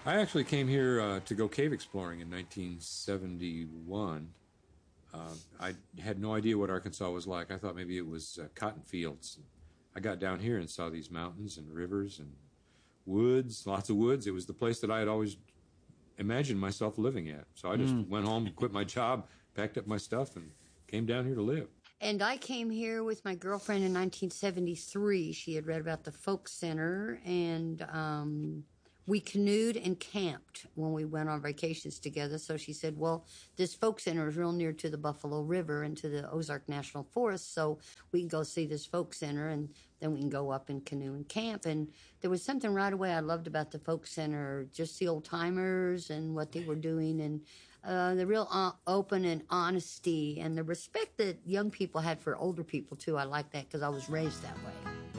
I actually came here to go cave exploring in 1971. I had no idea what Arkansas was like. I thought maybe it was cotton fields. I got down here and saw these mountains and rivers and woods, lots of woods. It was the place that I had always imagined myself living at. So I just went home, quit my job, packed up my stuff, and came down here to live. And I came here with my girlfriend in 1973. She had read about the Folk Center, and we canoed and camped when we went on vacations together. So she said, well, this Folk Center is real near to the Buffalo River and to the Ozark National Forest, so we can go see this Folk Center, and then we can go up and canoe and camp. And there was something right away I loved about the Folk Center, just the old timers and what they were doing, and the real open and honesty and the respect that young people had for older people, too. I like that because I was raised that way.